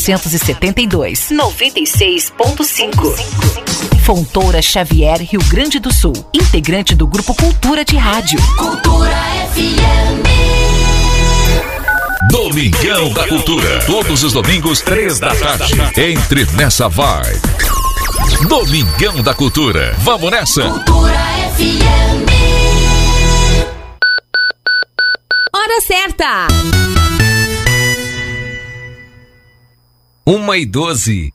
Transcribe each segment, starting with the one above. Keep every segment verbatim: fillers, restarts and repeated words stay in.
novecentos e setenta e dois, noventa e seis ponto cinco. Fontoura Xavier, Rio Grande do Sul. Integrante do Grupo Cultura de Rádio. Cultura F M. Domingão da Cultura. Todos os domingos, três da tarde. Entre nessa vibe. Domingão da Cultura. Vamos nessa? Cultura F M. Hora certa. Uma e doze.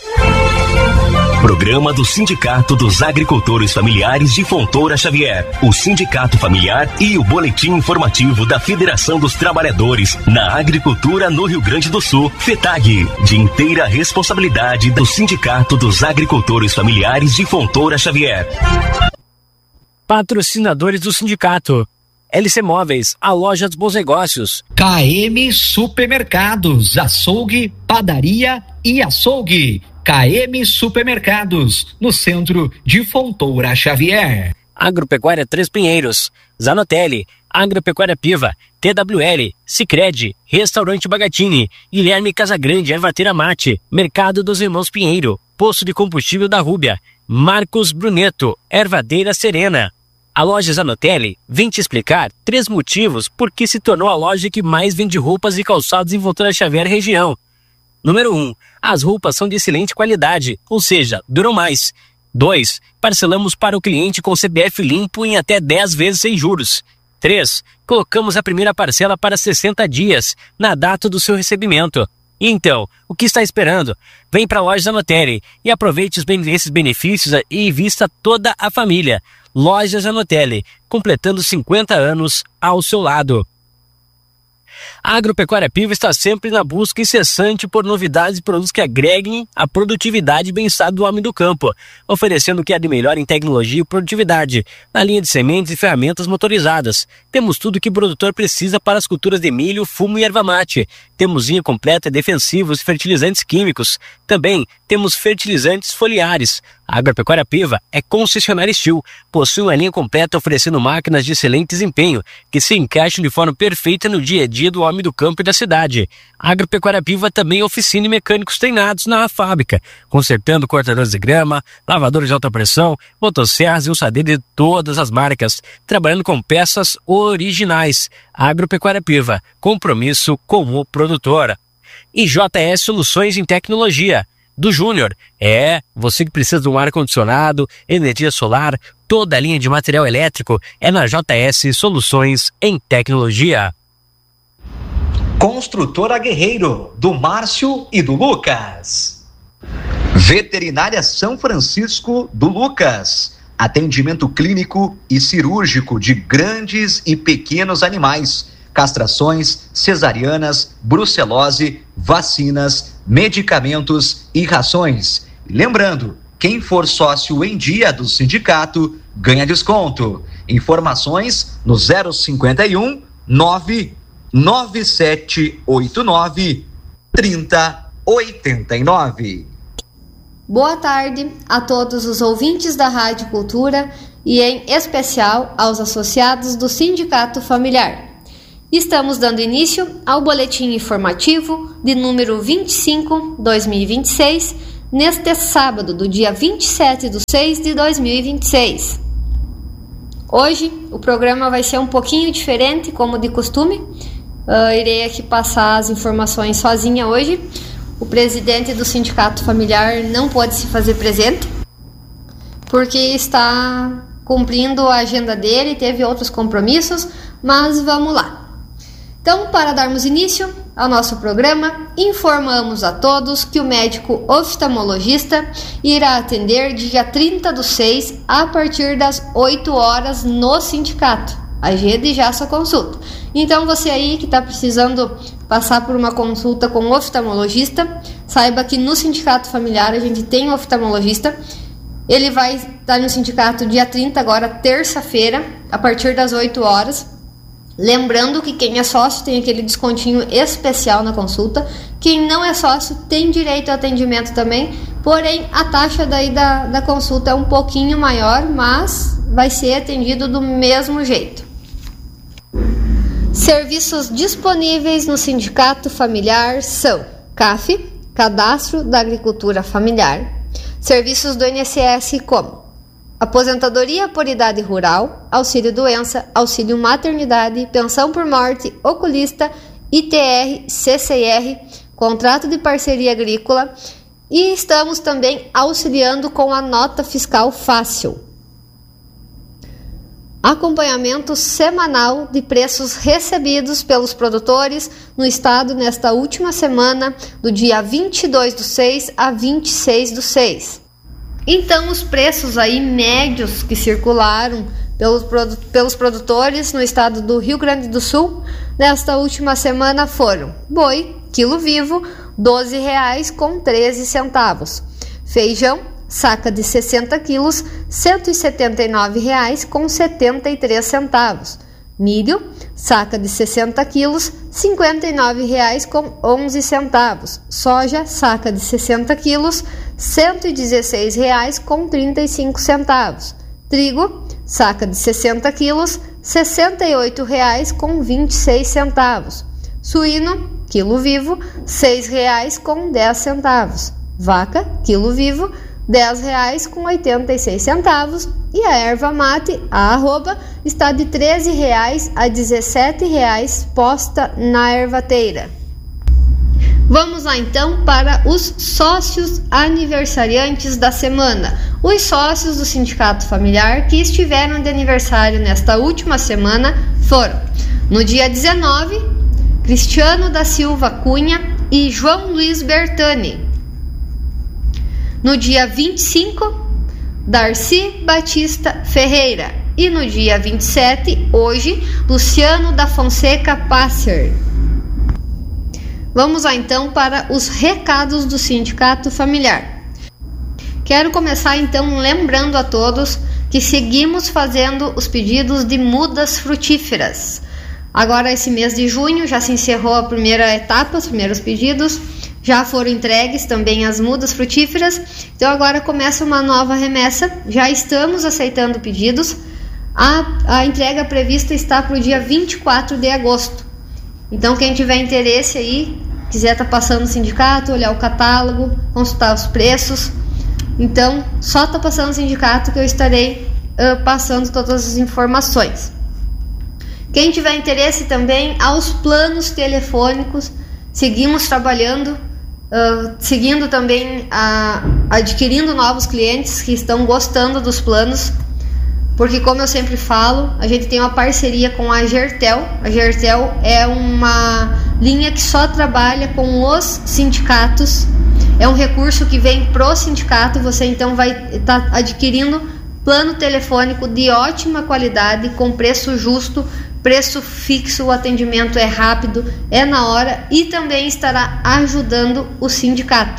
Programa do Sindicato dos Agricultores Familiares de Fontoura Xavier, o Sindicato Familiar e o Boletim Informativo da Federação dos Trabalhadores na Agricultura no Rio Grande do Sul, FETAG, de inteira responsabilidade do Sindicato dos Agricultores Familiares de Fontoura Xavier. Patrocinadores do sindicato: L C Móveis, a loja dos bons negócios. K M Supermercados, açougue, padaria e açougue. K M Supermercados, no centro de Fontoura Xavier. Agropecuária Três Pinheiros, Zanotelli, Agropecuária Piva, T W L, Sicredi, Restaurante Bagatini, Guilherme Casagrande, Ervateira Mate, Mercado dos Irmãos Pinheiro, Poço de Combustível da Rúbia, Marcos Bruneto, Ervadeira Serena. A loja Zanotelli vem te explicar três motivos por que se tornou a loja que mais vende roupas e calçados em Fontoura Xavier região. Número um, as roupas são de excelente qualidade, ou seja, duram mais. dois, parcelamos para o cliente com C P F limpo em até dez vezes sem juros. três, colocamos a primeira parcela para sessenta dias, na data do seu recebimento. Então, o que está esperando? Vem para a loja Zanotelli e aproveite esses benefícios e vista toda a família. Loja Zanotelli, completando cinquenta anos ao seu lado. A Agropecuária Piva está sempre na busca incessante por novidades e produtos que agreguem a produtividade e bem-estar do homem do campo, oferecendo o que há de melhor em tecnologia e produtividade, na linha de sementes e ferramentas motorizadas. Temos tudo o que o produtor precisa para as culturas de milho, fumo e erva mate. Temos linha completa de defensivos e fertilizantes químicos. Também temos fertilizantes foliares. A Agropecuária Piva é concessionária Estil, possui uma linha completa oferecendo máquinas de excelente desempenho, que se encaixam de forma perfeita no dia a dia do homem do campo e da cidade. A Agropecuária Piva também oficina e mecânicos treinados na fábrica, consertando cortadores de grama, lavadores de alta pressão, motosserras e usadeiras de todas as marcas, trabalhando com peças originais. A Agropecuária Piva, compromisso com o produtor. E J S Soluções em Tecnologia, do Júnior. É, você que precisa de um ar-condicionado, energia solar, toda a linha de material elétrico é na J S Soluções em Tecnologia. Construtora Guerreiro, do Márcio e do Lucas. Veterinária São Francisco, do Lucas. Atendimento clínico e cirúrgico de grandes e pequenos animais. Castrações, cesarianas, brucelose, vacinas, medicamentos e rações. E lembrando, quem for sócio em dia do sindicato ganha desconto. Informações no zero cinquenta e um, nove nove sete oito nove, trinta oitenta e nove. Boa tarde a todos os ouvintes da Rádio Cultura e em especial aos associados do Sindicato Familiar. Estamos dando início ao boletim informativo de número vinte e cinco, dois mil e vinte e seis, neste sábado, do dia vinte e sete de seis de dois mil e vinte e seis. Hoje o programa vai ser um pouquinho diferente, como de costume. Uh, irei aqui passar as informações sozinha hoje. O presidente do Sindicato Familiar não pôde se fazer presente, porque está cumprindo a agenda dele, teve outros compromissos, mas vamos lá. Então, para darmos início ao nosso programa, informamos a todos que o médico oftalmologista irá atender dia trinta do seis a partir das oito horas no sindicato. Agende já sua consulta. Então, você aí que está precisando passar por uma consulta com um oftalmologista, saiba que no Sindicato Familiar a gente tem um oftalmologista. Ele vai estar no sindicato dia trinta, agora terça-feira, a partir das oito horas. Lembrando que quem é sócio tem aquele descontinho especial na consulta. Quem não é sócio tem direito ao atendimento também, porém a taxa daí da, da consulta é um pouquinho maior, mas vai ser atendido do mesmo jeito. Serviços disponíveis no Sindicato Familiar são C A F, Cadastro da Agricultura Familiar, serviços do I N S S como aposentadoria por idade rural, auxílio-doença, auxílio-maternidade, pensão por morte, oculista, I T R, C C R, contrato de parceria agrícola e estamos também auxiliando com a nota fiscal fácil. Acompanhamento semanal de preços recebidos pelos produtores no estado nesta última semana, do dia vinte e dois do seis a vinte e seis do seis. Então, os preços aí médios que circularam pelos, produ- pelos produtores no estado do Rio Grande do Sul nesta última semana foram: boi, quilo vivo, doze reais com treze centavos. Feijão, saca de sessenta quilos, cento e setenta e nove reais com setenta e três centavos. Milho, saca de sessenta quilos, cinquenta e nove reais com onze centavos. Soja, saca de sessenta quilos, cento e dezesseis reais com trinta e cinco centavos. Trigo, saca de sessenta quilos, sessenta e oito reais com vinte e seis centavos. Suíno, quilo vivo, seis reais com dez centavos. Vaca, quilo vivo, dez reais com oitenta e seis centavos. E a erva mate, a arroba, está de treze reais a dezessete reais posta na ervateira. Vamos lá então para os sócios aniversariantes da semana. Os sócios do Sindicato Familiar que estiveram de aniversário nesta última semana foram: no dia dezenove, Cristiano da Silva Cunha e João Luiz Bertani. No dia vinte e cinco, Darcy Batista Ferreira. E no dia vinte e sete, hoje, Luciano da Fonseca Passer. Vamos lá então para os recados do Sindicato Familiar. Quero começar então lembrando a todos que seguimos fazendo os pedidos de mudas frutíferas. Agora, esse mês de junho, já se encerrou a primeira etapa, os primeiros pedidos. Já foram entregues também as mudas frutíferas, então agora começa uma nova remessa. Já estamos aceitando pedidos. A, a entrega prevista está para o dia vinte e quatro de agosto. Então, quem tiver interesse aí, quiser estar tá passando no sindicato, olhar o catálogo, consultar os preços, então só está passando no sindicato que eu estarei uh, passando todas as informações. Quem tiver interesse também aos planos telefônicos, seguimos trabalhando. Uh, seguindo também a, adquirindo novos clientes que estão gostando dos planos, porque, como eu sempre falo, a gente tem uma parceria com a Gertel. A Gertel é uma linha que só trabalha com os sindicatos, é um recurso que vem pro sindicato. Você então vai estar tá adquirindo plano telefônico de ótima qualidade, com preço justo, preço fixo, o atendimento é rápido, é na hora e também estará ajudando o sindicato.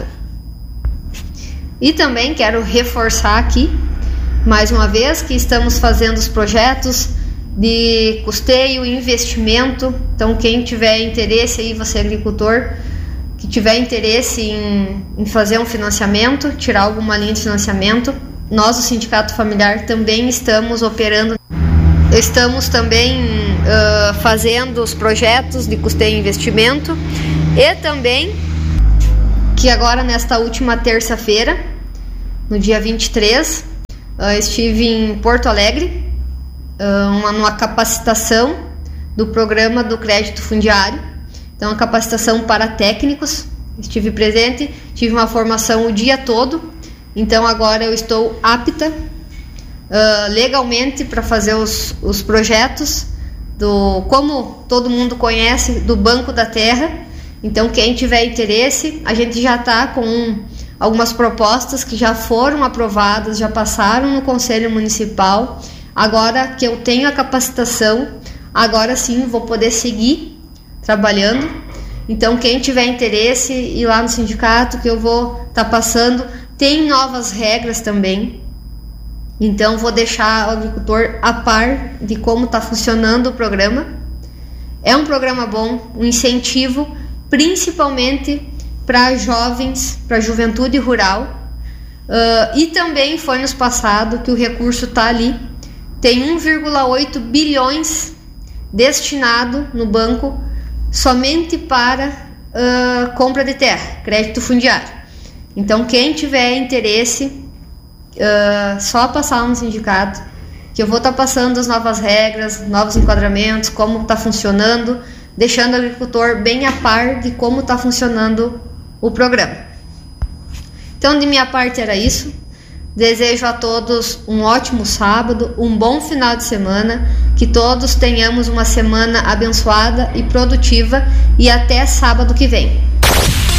E também quero reforçar aqui, mais uma vez, que estamos fazendo os projetos de custeio e investimento. Então, quem tiver interesse aí, você agricultor, que tiver interesse em, em fazer um financiamento, tirar alguma linha de financiamento, nós, o Sindicato Familiar, também estamos operando. Estamos também uh, fazendo os projetos de custeio e investimento, e também que agora, nesta última terça-feira, no dia vinte e três, uh, estive em Porto Alegre, uh, uma, numa capacitação do programa do crédito fundiário. Então, a capacitação para técnicos, estive presente, tive uma formação o dia todo, então agora eu estou apta Uh, legalmente para fazer os, os projetos do, como todo mundo conhece, do Banco da Terra. Então, quem tiver interesse, a gente já está com um, algumas propostas que já foram aprovadas, já passaram no Conselho Municipal. Agora que eu tenho a capacitação, agora sim vou poder seguir trabalhando. Então, quem tiver interesse, ir lá no sindicato que eu vou estar tá passando. Tem novas regras também. Então, vou deixar o agricultor a par de como está funcionando o programa. É um programa bom, um incentivo, principalmente para jovens, para a juventude rural. Uh, e também foi nos passado que o recurso está ali. Tem um vírgula oito bilhões destinado no banco somente para uh, compra de terra, crédito fundiário. Então, quem tiver interesse, uh, só passar no sindicato, que eu vou estar tá passando as novas regras, novos enquadramentos, como está funcionando, deixando o agricultor bem a par de como está funcionando o programa. Então, de minha parte era isso. Desejo a todos um ótimo sábado, um bom final de semana, que todos tenhamos uma semana abençoada e produtiva e até sábado que vem.